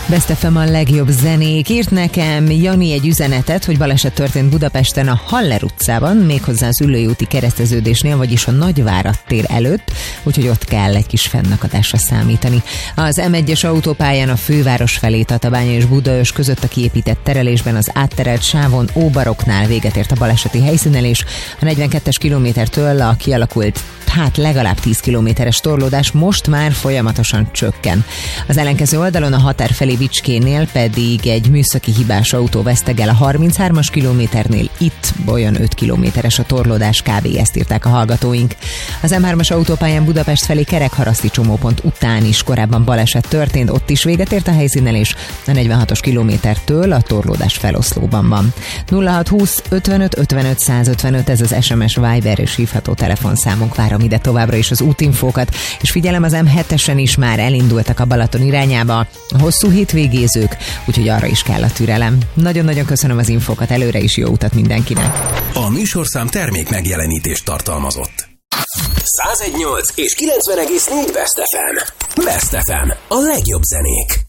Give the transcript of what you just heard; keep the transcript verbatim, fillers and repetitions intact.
Best ef em a legjobb zenék. Írt nekem Jani egy üzenetet, hogy baleset történt Budapesten a Haller utcában, méghozzá az Üllői úti kereszteződésnél, vagyis a Nagyvárad tér előtt, úgyhogy ott kell egy kis fennakadásra számítani. Az em egyes autópályán a főváros felé Tatabánya és Budaörs között a kiépített terelésben az átterelt sávon Óbaroknál véget ért a baleseti helyszínelés. A negyvenkettes kilométertől a kialakult hát legalább tíz kilométeres torlódás most már folyamatosan csökken. Az ellenkező oldalon a határ felé Vicskénél pedig egy műszaki hibás autó vesztegel a harminchárom kilométernél, itt olyan öt kilométeres a torlódás, kb. Ezt írták a hallgatóink. Az em hármas autópályán Budapest felé Kerekharaszti csomópont után is korábban baleset történt, ott is véget ért a helyszínelés, a negyvenhatos kilométertől a torlódás feloszlóban van. nulla hat húsz ötvenöt ötvenöt százötvenöt, ez az es em es, Viber és hívható telefonszámunk. Várom ide továbbra is az útinfókat, és figyelem, az em hetesen is már elindultak a Balaton irányába a hosszú hétvégézők, úgyhogy arra is kell a türelem. Nagyon-nagyon köszönöm az infókat, előre is jó utat mindenkinek. A műsorszám termék megjelenítést tartalmazott. száz egy egész nyolc és kilencven egész négy Best ef em. Best ef em, a legjobb zenék.